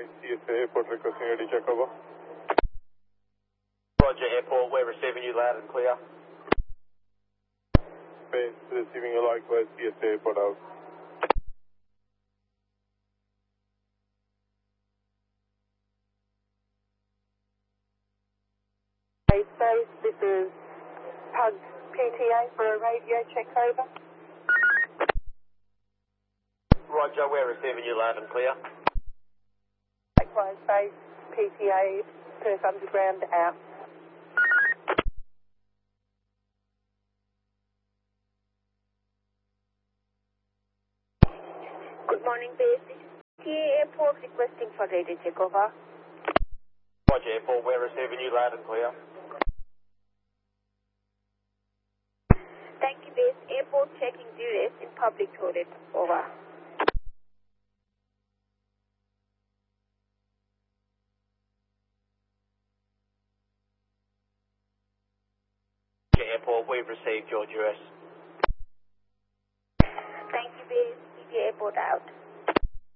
CSA Airport requesting ready check over. Roger, airport, we're receiving you loud and clear. Base receiving you likewise, CSA Airport out. Base, this is PUG PTA for a radio check over. Roger, we're receiving you loud and clear. Likewise, base PTA, Perth Underground out. Good morning, base. This is PTA Airport requesting for radio check over. Roger, airport, we're receiving you loud and clear. Thank you, base. Airport checking duress in public toilet. Over. Airport, we've received your duress.